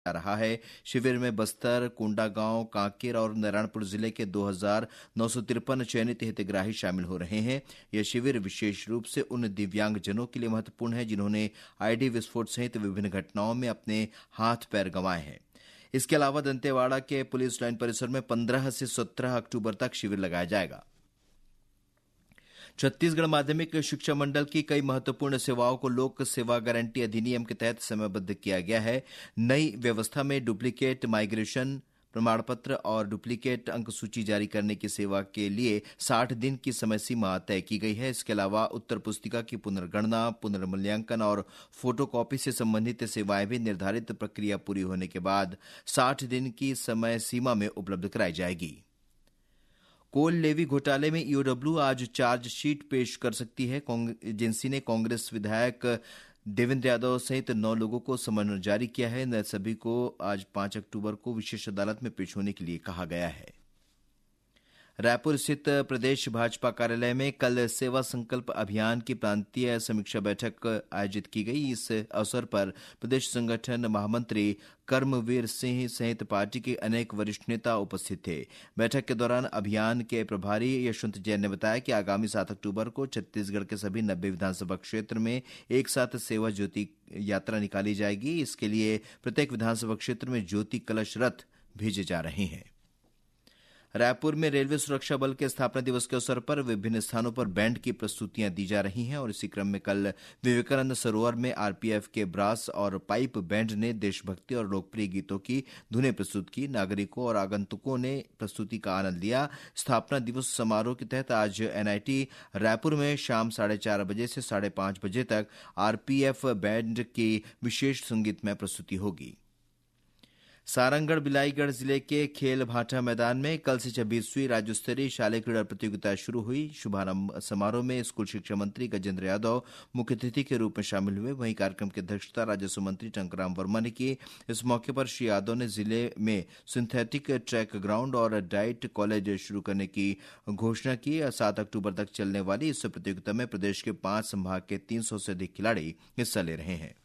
जा रहा है। शिविर में बस्तर, कोंडागांव, कांकेर और नारायणपुर जिले के 2,953 चयनित हितग्राही शामिल हो रहे हैं। यह शिविर विशेष रूप से उन दिव्यांगजनों के लिए महत्वपूर्ण है जिन्होंने आईडी विस्फोट सहित विभिन्न घटनाओं में अपने हाथ पैर गंवाए हैं। इसके अलावा दंतेवाड़ा के पुलिस लाइन परिसर में 15 से 17 अक्टूबर तक शिविर लगाया जाएगा। छत्तीसगढ़ माध्यमिक शिक्षा मंडल की कई महत्वपूर्ण सेवाओं को लोक सेवा गारंटी अधिनियम के तहत समयबद्ध किया गया है। नई व्यवस्था में डुप्लीकेट माइग्रेशन प्रमाण पत्र और डुप्लीकेट अंक सूची जारी करने की सेवा के लिए 60 दिन की समय सीमा तय की गई है। इसके अलावा उत्तर पुस्तिका की पुनर्गणना, पुनर्मूल्यांकन और फोटोकॉपी से संबंधित सेवाएं भी निर्धारित प्रक्रिया पूरी होने के बाद 60 दिन की समय सीमा में उपलब्ध कराई जाएगी। कोल लेवी घोटाले में ईओडब्ल्यू आज चार्जशीट पेश कर सकती है। एजेंसी ने कांग्रेस विधायक देवेंद्र यादव सहित 9 लोगों को समन जारी किया है। इन सभी को आज 5 अक्टूबर को विशेष अदालत में पेश होने के लिए कहा गया है। रायपुर स्थित प्रदेश भाजपा कार्यालय में कल सेवा संकल्प अभियान की प्रांतीय समीक्षा बैठक आयोजित की गई। इस अवसर पर प्रदेश संगठन महामंत्री कर्मवीर सिंह सहित पार्टी के अनेक वरिष्ठ नेता उपस्थित थे। बैठक के दौरान अभियान के प्रभारी यशवंत जैन ने बताया कि आगामी 7 अक्टूबर को छत्तीसगढ़ के सभी 90 विधानसभा क्षेत्र में एक साथ सेवा ज्योति यात्रा निकाली जाएगी। इसके लिए प्रत्येक विधानसभा क्षेत्र में ज्योति कलश रथ भेजे जा रहे हैं। रायपुर में रेलवे सुरक्षा बल के स्थापना दिवस के अवसर पर विभिन्न स्थानों पर बैंड की प्रस्तुतियां दी जा रही हैं और इसी क्रम में कल विवेकानंद सरोवर में आरपीएफ के ब्रास और पाइप बैंड ने देशभक्ति और लोकप्रिय गीतों की धुनें प्रस्तुत की। नागरिकों और आगंतुकों ने प्रस्तुति का आनंद लिया। स्थापना दिवस समारोह के तहत आज एनआईटी रायपुर में शाम 4:30 बजे से 5:30 बजे तक आरपीएफ बैंड की विशेष संगीतमय प्रस्तुति होगी। सारंगढ़ बिलाईगढ़ जिले के खेल भाटा मैदान में कल से 26वीं राज्य स्तरीय शालेय क्रीड़ा प्रतियोगिता शुरू हुई। शुभारंभ समारोह में स्कूल शिक्षा मंत्री गजेंद्र यादव मुख्य अतिथि के रूप में शामिल हुए। वहीं कार्यक्रम की अध्यक्षता राजस्व मंत्री टंकराम वर्मा ने की। इस मौके पर श्री यादव ने जिले में सिंथेटिक ट्रैक ग्राउंड और डाइट कॉलेज शुरू करने की घोषणा की। 7 अक्टूबर तक चलने वाली इस प्रतियोगिता में प्रदेश के 5 संभाग के 300 से अधिक खिलाड़ी हिस्सा ले रहे हैं।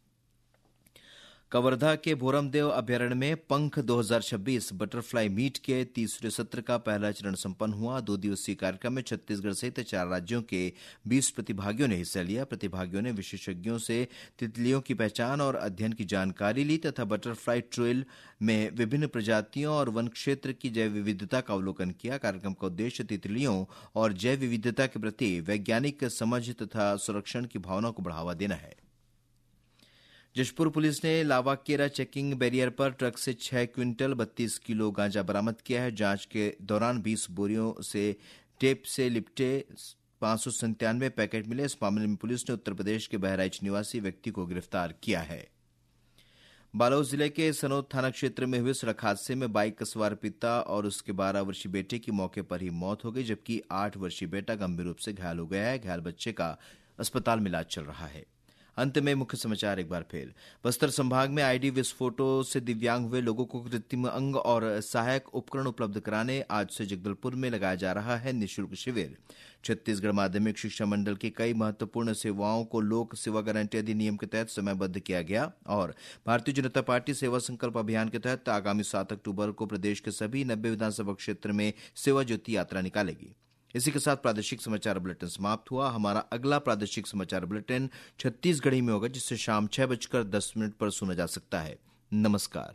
कवर्धा के भोरमदेव अभ्यारण्य में पंख 2026 बटरफ्लाई मीट के तीसरे सत्र का पहला चरण संपन्न हुआ। 2 दिवसीय कार्यक्रम में छत्तीसगढ़ सहित 4 राज्यों के 20 प्रतिभागियों ने हिस्सा लिया। प्रतिभागियों ने विशेषज्ञों से तितलियों की पहचान और अध्ययन की जानकारी ली तथा बटरफ्लाई ट्रेल में विभिन्न प्रजातियों और वन क्षेत्र की जैव विविधता का अवलोकन किया। कार्यक्रम का उद्देश्य तितलियों और जैव विविधता के प्रति वैज्ञानिक समझ तथा संरक्षण की भावना को बढ़ावा देना है। जशपुर पुलिस ने लावाकेरा चेकिंग बैरियर पर ट्रक से 6 क्विंटल 32 किलो गांजा बरामद किया है। जांच के दौरान 20 बोरियों से टेप से लिपटे 597 पैकेट मिले। इस मामले में पुलिस ने उत्तर प्रदेश के बहराइच निवासी व्यक्ति को गिरफ्तार किया है। बालोद जिले के सनोद थाना क्षेत्र में हुए सड़क हादसे में बाइक सवार पिता और उसके 12 वर्षीय बेटे की मौके पर ही मौत हो गई, जबकि 8 वर्षीय बेटा गंभीर रूप से घायल हो गया है। घायल बच्चे का अस्पताल में इलाज चल रहा है। अंत में मुख्य समाचार एक बार फिर। बस्तर संभाग में आईडी विस्फोटों से दिव्यांग हुए लोगों को कृत्रिम अंग और सहायक उपकरण उपलब्ध कराने आज से जगदलपुर में लगाया जा रहा है निःशुल्क शिविर। छत्तीसगढ़ माध्यमिक शिक्षा मंडल की कई महत्वपूर्ण सेवाओं को लोक सेवा गारंटी अधिनियम के तहत समयबद्ध किया गया और भारतीय जनता पार्टी सेवा संकल्प अभियान के तहत आगामी 7 अक्टूबर को प्रदेश के सभी 90 विधानसभा क्षेत्र में सेवा ज्योति यात्रा निकालेगी। इसी के साथ प्रादेशिक समाचार बुलेटिन समाप्त हुआ। हमारा अगला प्रादेशिक समाचार बुलेटिन छत्तीसगढ़ी में होगा, जिसे शाम 6:10 पर सुना जा सकता है। नमस्कार।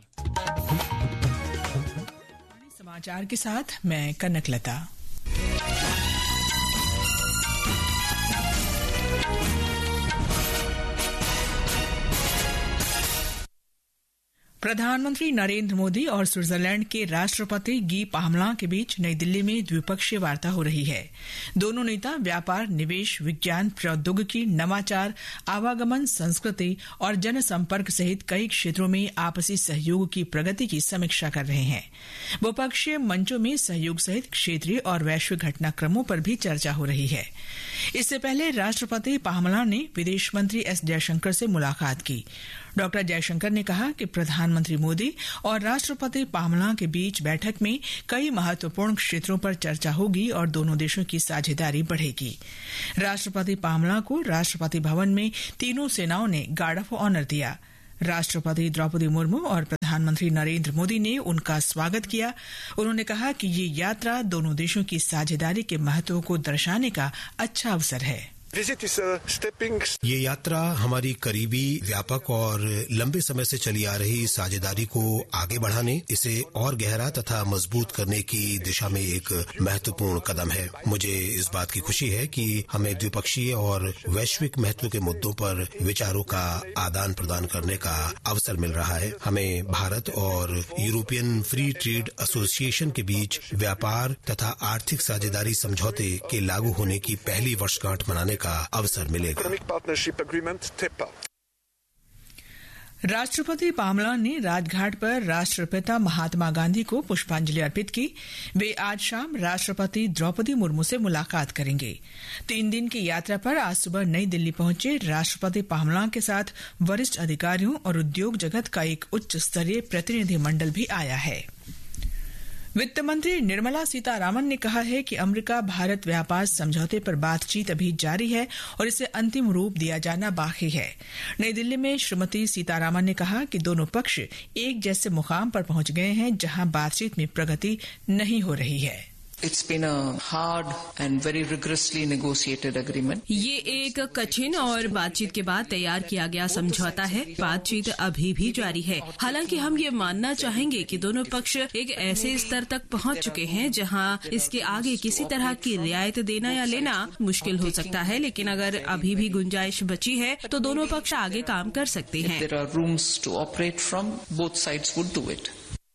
समाचार के साथ मैं कनकलता। प्रधानमंत्री नरेंद्र मोदी और स्विट्जरलैंड के राष्ट्रपति गी पामलां के बीच नई दिल्ली में द्विपक्षीय वार्ता हो रही है। दोनों नेता व्यापार, निवेश, विज्ञान, प्रौद्योगिकी, नवाचार, आवागमन, संस्कृति और जनसंपर्क सहित कई क्षेत्रों में आपसी सहयोग की प्रगति की समीक्षा कर रहे हैं। बहुपक्षीय मंचों में सहयोग सहित क्षेत्रीय और वैश्विक घटनाक्रमों पर भी चर्चा हो रही है। इससे पहले राष्ट्रपति पामलां ने विदेश मंत्री एस जयशंकर से मुलाकात की। डॉक्टर जयशंकर ने कहा कि प्रधानमंत्री मोदी और राष्ट्रपति पामलां के बीच बैठक में कई महत्वपूर्ण क्षेत्रों पर चर्चा होगी और दोनों देशों की साझेदारी बढ़ेगी। राष्ट्रपति पामलां को राष्ट्रपति भवन में तीनों सेनाओं ने गार्ड ऑफ ऑनर दिया। राष्ट्रपति द्रौपदी मुर्मू और प्रधानमंत्री नरेंद्र मोदी ने उनका स्वागत किया। उन्होंने कहा कि ये यात्रा दोनों देशों की साझेदारी के महत्व को दर्शाने का अच्छा अवसर है। ये यात्रा हमारी करीबी, व्यापक और लंबे समय से चली आ रही साझेदारी को आगे बढ़ाने, इसे और गहरा तथा मजबूत करने की दिशा में एक महत्वपूर्ण कदम है। मुझे इस बात की खुशी है कि हमें द्विपक्षीय और वैश्विक महत्व के मुद्दों पर विचारों का आदान प्रदान करने का अवसर मिल रहा है। हमें भारत और यूरोपियन फ्री ट्रेड एसोसिएशन के बीच व्यापार तथा आर्थिक साझेदारी समझौते के लागू होने की पहली वर्षगांठ मनाने का अवसर मिलेगा। राष्ट्रपति पामला ने राजघाट पर राष्ट्रपिता महात्मा गांधी को पुष्पांजलि अर्पित की। वे आज शाम राष्ट्रपति द्रौपदी मुर्मू से मुलाकात करेंगे। 3 दिन की यात्रा पर आज सुबह नई दिल्ली पहुंचे राष्ट्रपति पामला के साथ वरिष्ठ अधिकारियों और उद्योग जगत का एक उच्च स्तरीय प्रतिनिधि मंडल भी आया है। वित्त मंत्री निर्मला सीतारामन ने कहा है कि अमेरिका भारत व्यापार समझौते पर बातचीत अभी जारी है और इसे अंतिम रूप दिया जाना बाकी है। नई दिल्ली में श्रीमती सीतारामन ने कहा कि दोनों पक्ष एक जैसे मुकाम पर पहुंच गए हैं जहां बातचीत में प्रगति नहीं हो रही है। It's been a hard and very rigorously negotiated agreement. ये एक कठिन और बातचीत के बाद तैयार किया गया समझौता है। बातचीत अभी भी जारी है। हालांकि हम ये मानना चाहेंगे कि दोनों पक्ष एक ऐसे स्तर तक पहुंच चुके हैं जहां इसके आगे किसी तरह की रियायत देना या लेना मुश्किल हो सकता है, लेकिन अगर अभी भी गुंजाइश बची है तो दोनों पक्ष आगे काम कर सकते हैं। There are rooms to operate from. Both sides would do it.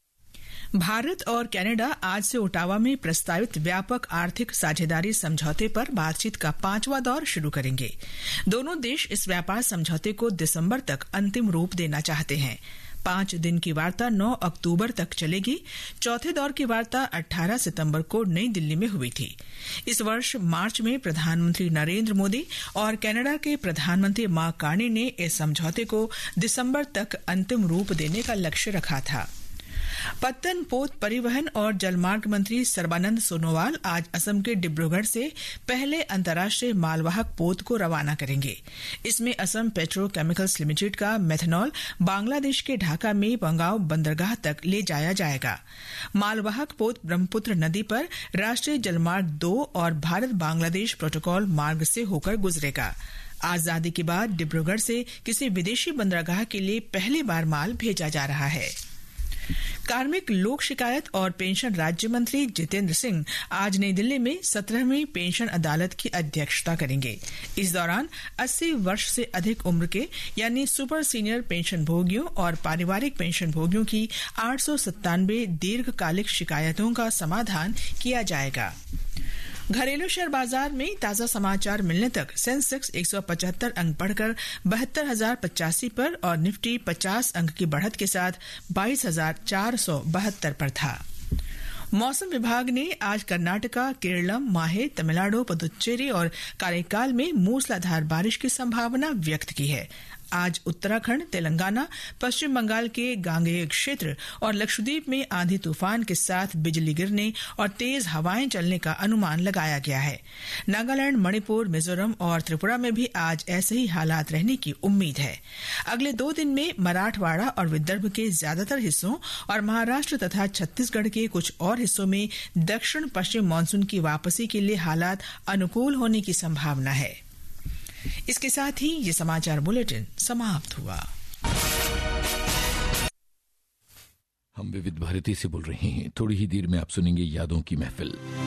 Bharat और कनाडा आज से ओटावा में प्रस्तावित व्यापक आर्थिक साझेदारी समझौते पर बातचीत का 5वां दौर शुरू करेंगे। दोनों देश इस व्यापार समझौते को दिसंबर तक अंतिम रूप देना चाहते हैं। 5 दिन की वार्ता 9 अक्टूबर तक चलेगी। चौथे दौर की वार्ता 18 सितंबर को नई दिल्ली में हुई थी। इस वर्ष मार्च में प्रधानमंत्री नरेंद्र मोदी और कनाडा के प्रधानमंत्री मार्क कार्नी ने इस समझौते को दिसंबर तक अंतिम रूप देने का लक्ष्य रखा था। पत्तन, पोत, परिवहन और जलमार्ग मंत्री सर्बानंद सोनोवाल आज असम के डिब्रूगढ़ से पहले अंतर्राष्ट्रीय मालवाहक पोत को रवाना करेंगे। इसमें असम पेट्रोकेमिकल्स लिमिटेड का मेथनॉल बांग्लादेश के ढाका में बंगाव बंदरगाह तक ले जाया जाएगा। मालवाहक पोत ब्रह्मपुत्र नदी पर राष्ट्रीय जलमार्ग 2 और भारत बांग्लादेश प्रोटोकॉल मार्ग से होकर गुजरेगा। आजादी के बाद डिब्रूगढ़ से किसी विदेशी बंदरगाह के लिए पहली बार माल भेजा जा रहा है। कार्मिक, लोक शिकायत और पेंशन राज्य मंत्री जितेंद्र सिंह आज नई दिल्ली में 17वीं पेंशन अदालत की अध्यक्षता करेंगे। इस दौरान 80 वर्ष से अधिक उम्र के यानी सुपर सीनियर पेंशन भोगियों और पारिवारिक पेंशन भोगियों की 897 दीर्घकालिक शिकायतों का समाधान किया जाएगा। घरेलू शेयर बाजार में ताजा समाचार मिलने तक सेंसेक्स 175 अंक बढ़कर 72,085 पर और निफ्टी 50 अंक की बढ़त के साथ 22,472 पर था। मौसम विभाग ने आज कर्नाटका, केरलम, माहे, तमिलनाडु, पुदुचेरी और काराइकाल में मूसलाधार बारिश की संभावना व्यक्त की है। आज उत्तराखंड, तेलंगाना, पश्चिम बंगाल के गांगेय क्षेत्र और लक्षद्वीप में आंधी तूफान के साथ बिजली गिरने और तेज हवाएं चलने का अनुमान लगाया गया है। नागालैंड, मणिपुर, मिजोरम और त्रिपुरा में भी आज ऐसे ही हालात रहने की उम्मीद है। अगले 2 दिन में मराठवाड़ा और विदर्भ के ज्यादातर हिस्सों और महाराष्ट्र तथा छत्तीसगढ़ के कुछ और हिस्सों में दक्षिण पश्चिम मानसून की वापसी के लिए हालात अनुकूल होने की संभावना है। इसके साथ ही ये समाचार बुलेटिन समाप्त हुआ। हम विविध भारती से बोल रहे हैं। थोड़ी ही देर में आप सुनेंगे यादों की महफिल।